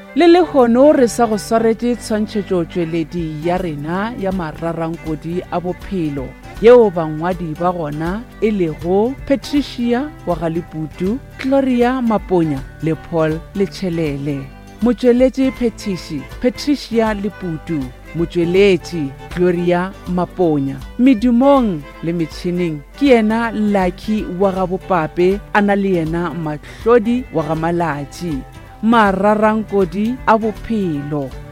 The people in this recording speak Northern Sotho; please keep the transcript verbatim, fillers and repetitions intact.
le le hono re sa go swaretse tshwantšhetšotšweledi ya rena ya mararankodi a bophelo yeo bangwadi ba gona e lego Patricia Wagaliputu, Gloria Maponya le Paul Letšhelele. Motšweletši Phetiši Patricia Leputu, motšweletši Gloria Maponya. Medumong le metšhineng ke yena Lucky wa gabopape a na le yena Mahlodi wa ga Malatši. Mararankodi a bophelo.